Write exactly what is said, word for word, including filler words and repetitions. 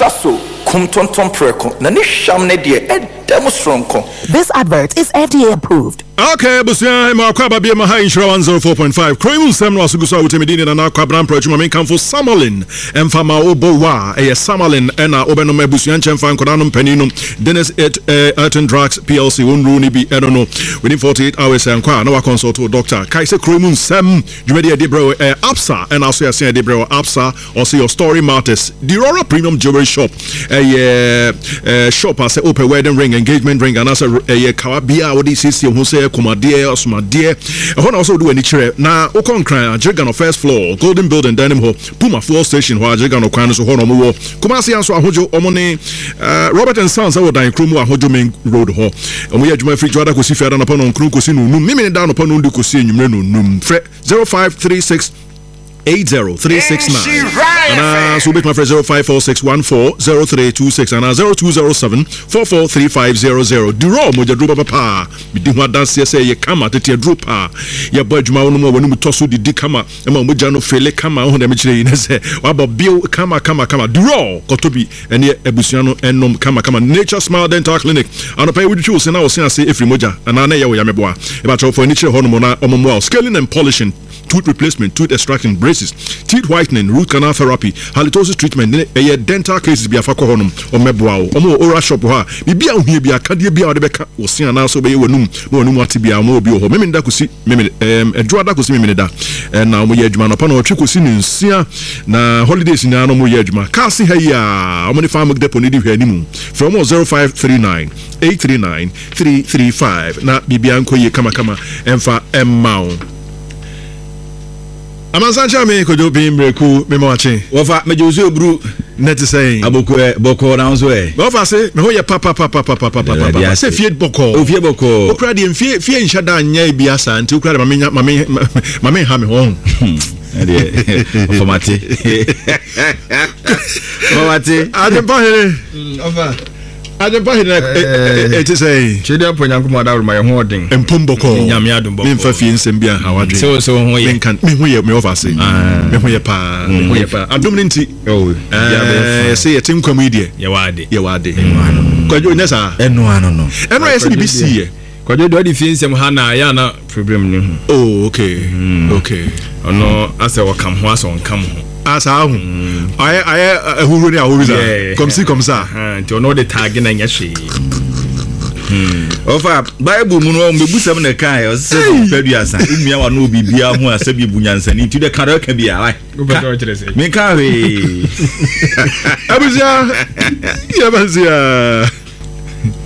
saso kum tonton preko na ni sham ne de edem stronko. This advert is F D A approved. Okay, busia ma kwa babie ma high insurance one oh four point five. Kroimu sem no asuguso utemedini na na kwa brand pro chuma menkan for Samalin emfa ma obowa e Samalin ena obeno ma busia nchemfa nkoda no mpaninu Dennis at Alton Drugs P L C wonru ni bi eno no within forty-eight hours and kwa na wa consult with doctor kaise kroimu sem jumedi de bro eh, Absa and also say de bro Absa or say your story matters the Aurora Premium Jewelry Shop eh uh, shop as open wedding ring engagement ring and as eh kawabia odi sisi hu say komade osmade e ho na also do ani kire na okonkran Ajega no first floor Golden Building dining hall Puma fuel station ho Ajega no kwan so ho no mo Kumasi anso ahojo omone Robert and Sons awo dan kromu ahojo main road ho omo ye adwuma free joda kosi fiada no pono nkru kosi no num mimi da no pono ndu kosi enwumre no num fre zero five three six eight zero three six nine and uh, so bit my friend zero five four six one four zero three two six and uh, zero two zero seven four four three five zero zero duro moja duro papa bidi ho dance say ye kama tete duro pa ye boy djuma wono mo wonu toso didi kama e ma moja no fele kama ho na me kire yin say wa bo bio kama kama kama duro kotobi ene ebusuan no enom kama kama Nature Smile Dental Clinic and pay with you say na o say say efri moja and na ye wo ya meboa e ba cho for ni kire ho no na omo scaling and polishing tooth replacement, tooth extraction, braces, teeth whitening, root canal therapy, halitosis treatment, a dental cases be a facohonum or mebwao, or more oral shop. Be a here be a candy be out of the beca or see an answer by one more no to be a more bio. Memin da kusi, um, a draw da kusi minida, and now we edgeman upon our tricosin in Sia na holidays in Anomo Yedma. Kasi Haya, how many farm deponid here anymore from zero five three nine eight three nine three three five. Na Bibianco ye kama kama and fa M Mount. Amasancha me ko jobi mreku me mawache wo fa me jozo bru net say aboko boko na nso e wo fa se me ho ye papa papa papa papa se fie boko o fie boko o kra de fie fie nhya da nya bia sa nti o kra de mame mame mame ha me ho ade formate formate ade pa here over ade pa here e ti say chede aponyanko ma da ma ye ho odin empom boko nyame adom boko me mfa fie nsem bia hawadwe so so ho ye kan me ho ye me over say me ho ye pa me ho ye pa adom ni nti oh eh say ye tin kwam ide ye wade ye wade kwajo nesa eno ano no eno ye se B C ye kwajo do di fie nsem ha na ya na problem ni ho oh okay okay ono ase wakam ho ase onkam ho asa hu aye aye ehuru ni ahuru comme si comme ça nti ono de tag na nya hwe ofa bible mu no mbebusam na kai o se so peduasa umia wa no bibia ho asabi bunyansani nti de kara ka bia ai me ka we abuzia ya bazia